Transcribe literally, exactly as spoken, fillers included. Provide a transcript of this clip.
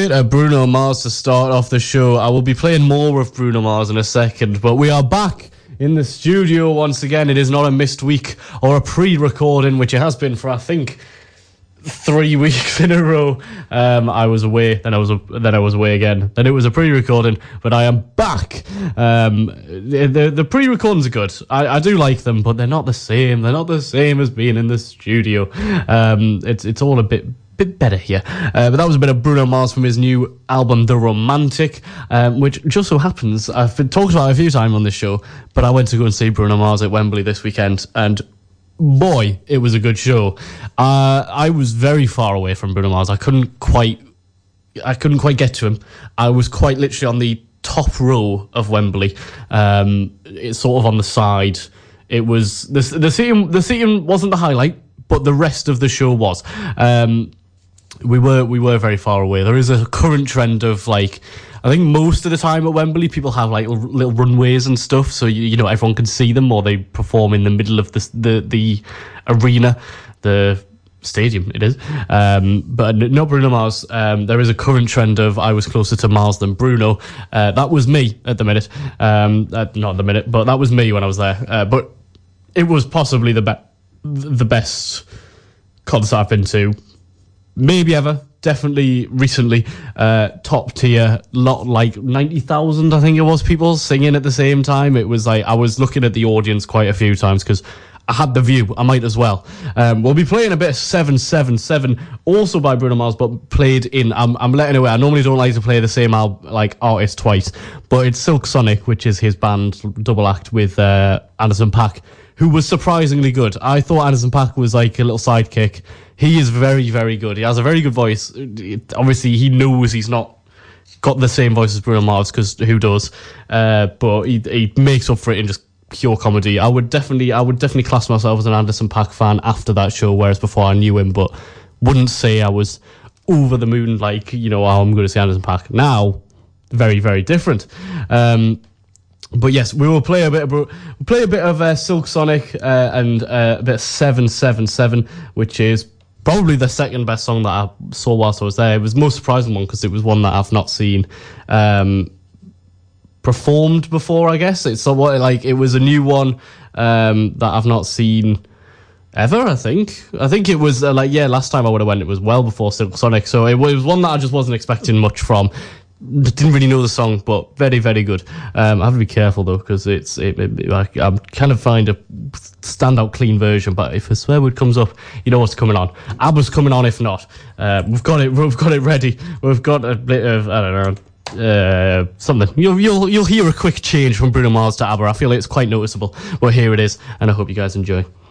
bit of Bruno Mars to start off the show. I will be playing more of Bruno Mars in a second, but we are back in the studio once again. It is not a missed week or a pre-recording, which it has been for, I think, three weeks in a row. Um, I was away, then I was then I was away again. Then it was a pre-recording, but I am back. Um, the, the the pre-recordings are good. I, I do like them, but they're not the same. They're not the same as being in the studio. Um, it's it's all a bit. bit better here. Uh, but that was a bit of Bruno Mars from his new album, The Romantic, um, which just so happens, I've been talked about it a few times on this show, but I went to go and see Bruno Mars at Wembley this weekend, and boy, it was a good show. Uh, I was very far away from Bruno Mars. I couldn't quite, I couldn't quite get to him. I was quite literally on the top row of Wembley. Um, it's sort of on the side. It was, the, the seating, the seating wasn't the highlight, but the rest of the show was. Um, We were we were very far away. There is a current trend of, like, I think most of the time at Wembley people have like little, little runways and stuff, so you, you know everyone can see them, or they perform in the middle of the the, the arena, the stadium it is. Um, but not Bruno Mars. Um, there is a current trend of I was closer to Mars than Bruno. Uh, that was me at the minute. Um, uh, not at the minute, but that was me when I was there. Uh, but it was possibly the be- the best concert I've been to. Maybe ever, definitely recently. Uh, top tier, lot like ninety thousand, I think it was, people singing at the same time. It was like, I was looking at the audience quite a few times because I had the view. I might as well. Um, we'll be playing a bit of seven seven seven, also by Bruno Mars, but played in, I'm, I'm letting away. I normally don't like to play the same al- like artist twice, but it's Silk Sonic, which is his band double act with uh, Anderson .Paak, who was surprisingly good. I thought Anderson .Paak was like a little sidekick. He is very, very good. He has a very good voice. It, obviously, he knows he's not got the same voice as Bruno Mars, because who does? Uh, but he, he makes up for it in just pure comedy. I would definitely, I would definitely class myself as an Anderson .Paak fan after that show, whereas before I knew him, but wouldn't say I was over the moon like, you know, oh, I'm going to see Anderson .Paak. Now, very, very different. Um, But yes, we will play a bit of we'll play a bit of uh, Silk Sonic uh, and uh, a bit of seven seven seven, which is probably the second best song that I saw whilst I was there. It was the most surprising one because it was one that I've not seen um, performed before, I guess. It's somewhat like it was a new one um, that I've not seen ever, I think. I think it was uh, like, yeah, last time I would have went, it was well before Silk Sonic. So it was one that I just wasn't expecting much from. Didn't really know the song, but very, very good. Um, I have to be careful though, because it's it, it, I, I'm kind of find a standout clean version. But if a swear word comes up, you know what's coming on. ABBA's coming on. If not, uh, we've got it. We've got it ready. We've got a bit of I don't know uh, something. You'll you'll you'll hear a quick change from Bruno Mars to ABBA. I feel like it's quite noticeable. But here it is, and I hope you guys enjoy.